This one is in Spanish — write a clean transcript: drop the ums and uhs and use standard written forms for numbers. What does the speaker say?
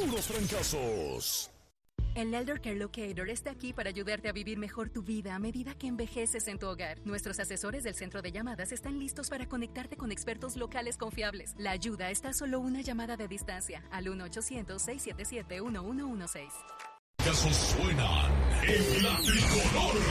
puros fracasos. El Elder Care Locator está aquí para ayudarte a vivir mejor tu vida a medida que envejeces en tu hogar. Nuestros asesores del centro de llamadas están listos para conectarte con expertos locales confiables. La ayuda está a solo una llamada de distancia al 1-800-677-1116. Casos suenan en la tricolor.